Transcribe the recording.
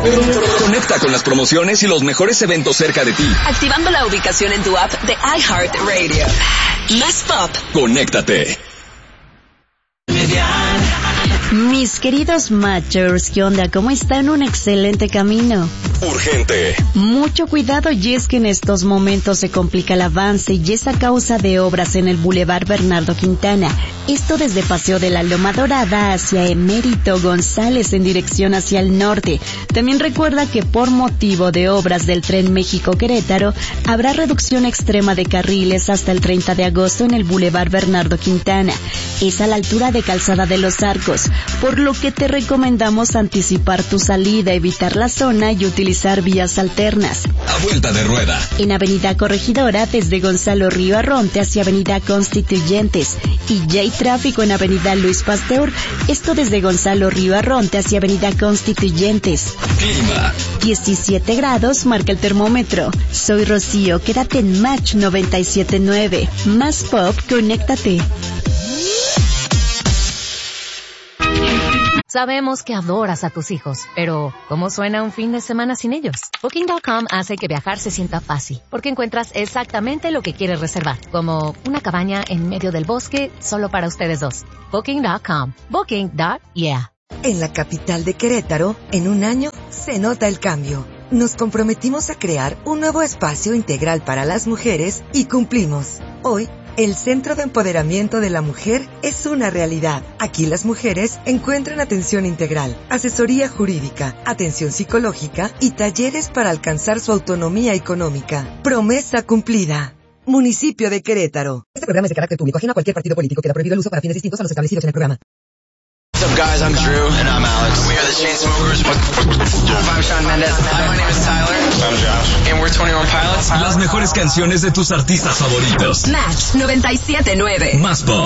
Conecta con las promociones y los mejores eventos cerca de ti. Activando la ubicación en tu app de iHeartRadio. Más Pop. Conéctate. Mis queridos matchers, ¿qué onda? ¿Cómo están? Un excelente camino. Urgente. Mucho cuidado, y es que en estos momentos se complica el avance y es a causa de obras en el Boulevard Bernardo Quintana. Esto desde Paseo de la Loma Dorada hacia Emérito González en dirección hacia el norte. También recuerda que por motivo de obras del Tren México-Querétaro habrá reducción extrema de carriles hasta el 30 de agosto en el Boulevard Bernardo Quintana. Es a la altura de Calzada de los Arcos, por lo que te recomendamos anticipar tu salida, evitar la zona y utilizar vías alternas. A vuelta de rueda. En Avenida Corregidora desde Gonzalo Río Arronte hacia Avenida Constituyentes y ya hay tráfico en Avenida Luis Pasteur, esto desde Gonzalo Río Arronte hacia Avenida Constituyentes. Clima. 17 grados marca el termómetro. Soy Rocío, quédate en Match 97.9. Más Pop, conéctate. Sabemos que adoras a tus hijos, pero ¿cómo suena un fin de semana sin ellos? Booking.com hace que viajar se sienta fácil, porque encuentras exactamente lo que quieres reservar, como una cabaña en medio del bosque solo para ustedes dos. Booking.com. Booking.yeah. En la capital de Querétaro, en un año, se nota el cambio. Nos comprometimos a crear un nuevo espacio integral para las mujeres y cumplimos. Hoy, el Centro de Empoderamiento de la Mujer es una realidad. Aquí las mujeres encuentran atención integral, asesoría jurídica, atención psicológica y talleres para alcanzar su autonomía económica. Promesa cumplida. Municipio de Querétaro. Este programa es de carácter público, ajeno a cualquier partido político. Queda prohibido el uso para fines distintos a los establecidos en el programa. What's up, guys? I'm Drew. And I'm Alex. We are the Chainsmokers. I'm Shawn Mendes. Hi, my name is Tyler. I'm Josh. And we're 21 Pilots. Las mejores canciones de tus artistas favoritos. Match 97.9. Más Pop.